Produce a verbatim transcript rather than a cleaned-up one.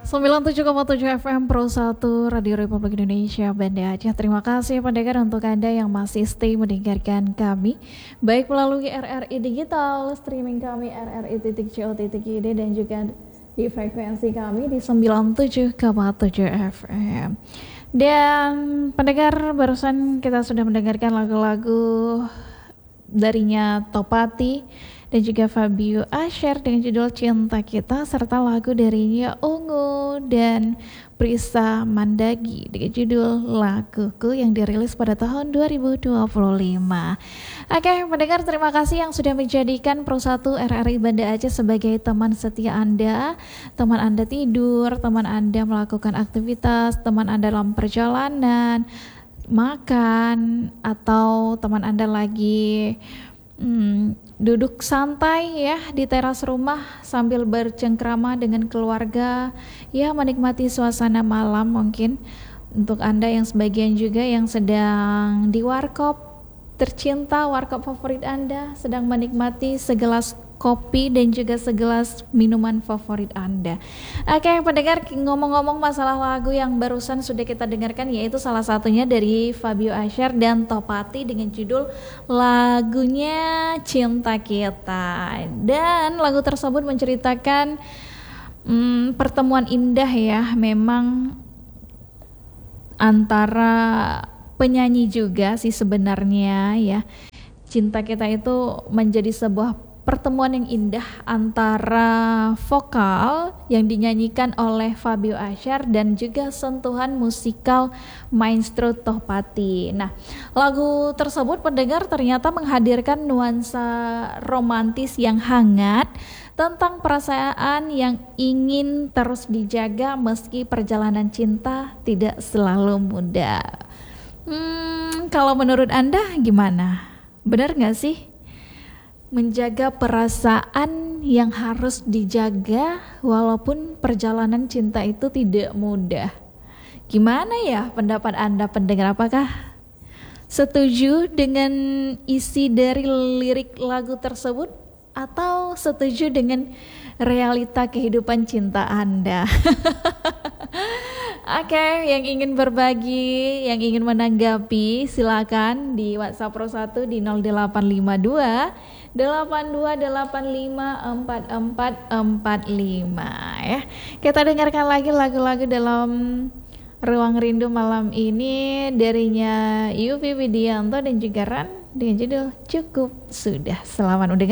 sembilan puluh tujuh koma tujuh F M Pro satu Radio Republik Indonesia Banda Aceh. Terima kasih pendengar untuk Anda yang masih stay mendengarkan kami baik melalui R R I Digital, streaming kami r r i titik co titik i d dan juga di frekuensi kami di sembilan puluh tujuh koma tujuh F M. Dan pendengar, barusan kita sudah mendengarkan lagu-lagu darinya Topati dan juga Fabio Asher dengan judul Cinta Kita, serta lagu darinya Ungu dan Prisa Mandagi dengan judul Laguku yang dirilis pada tahun dua ribu dua puluh lima. Oke pendengar, terima kasih yang sudah menjadikan Pro satu R R I Banda Aceh sebagai teman setia Anda. Teman Anda tidur, teman Anda melakukan aktivitas, teman Anda dalam perjalanan, makan, atau teman Anda lagi hmm, duduk santai ya di teras rumah sambil bercengkrama dengan keluarga, ya menikmati suasana malam. Mungkin untuk Anda yang sebagian juga yang sedang di warkop tercinta, warkop favorit Anda, sedang menikmati segelas kopi dan juga segelas minuman favorit Anda. Oke pendengar, ngomong-ngomong masalah lagu yang barusan sudah kita dengarkan, yaitu salah satunya dari Fabio Asher dan Topati dengan judul lagunya Cinta Kita. Dan lagu tersebut menceritakan hmm, pertemuan indah ya, memang antara penyanyi juga sih sebenarnya ya. Cinta Kita itu menjadi sebuah pertemuan yang indah antara vokal yang dinyanyikan oleh Fabio Asher dan juga sentuhan musikal maestro Topati. Nah, lagu tersebut pendengar ternyata menghadirkan nuansa romantis yang hangat tentang perasaan yang ingin terus dijaga meski perjalanan cinta tidak selalu mudah. Hmm, kalau menurut Anda gimana? Benar gak sih? Menjaga perasaan yang harus dijaga walaupun perjalanan cinta itu tidak mudah. Gimana ya pendapat Anda pendengar? Apakah setuju dengan isi dari lirik lagu tersebut atau setuju dengan realita kehidupan cinta Anda? Oke, okay, yang ingin berbagi, yang ingin menanggapi, silakan di WhatsApp Pro satu di nol delapan lima dua delapan dua delapan lima empat empat empat lima ya. Kita dengarkan lagi lagu-lagu dalam Ruang Rindu malam ini darinya Yupi Widianto dan juga Ran dengan judul Cukup Sudah. Selamat mendengar.